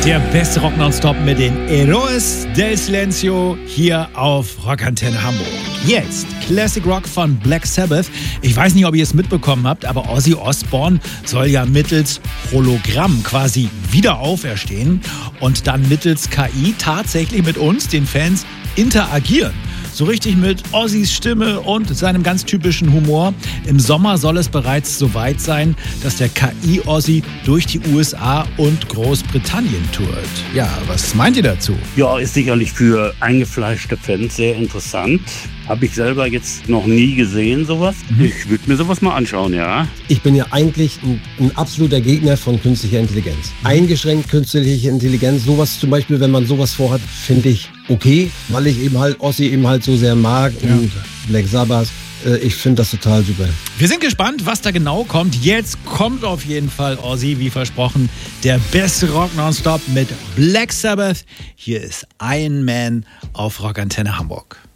Der beste Rock nonstop mit den Héroes del Silencio hier auf Rockantenne Hamburg. Jetzt Classic Rock von Black Sabbath. Ich weiß nicht, ob ihr es mitbekommen habt, aber Ozzy Osbourne soll ja mittels Hologramm quasi wieder auferstehen und dann mittels KI tatsächlich mit uns, den Fans, interagieren. So richtig mit Ozzys Stimme und seinem ganz typischen Humor. Im Sommer soll es bereits so weit sein, dass der KI-Ozzy durch die USA und Großbritannien tourt. Ja, was meint ihr dazu? Ja, ist sicherlich für eingefleischte Fans sehr interessant. Habe ich selber jetzt noch nie gesehen, sowas. Ich würde mir sowas mal anschauen, ja. Ich bin ja eigentlich ein absoluter Gegner von künstlicher Intelligenz. Eingeschränkt künstliche Intelligenz, sowas zum Beispiel, wenn man sowas vorhat, finde ich okay, weil ich eben halt Ozzy eben halt so sehr mag und Black Sabbath. Ich finde das total super. Wir sind gespannt, was da genau kommt. Jetzt kommt auf jeden Fall Ozzy, wie versprochen, der beste Rock nonstop mit Black Sabbath. Hier ist Iron Man auf Rockantenne Hamburg.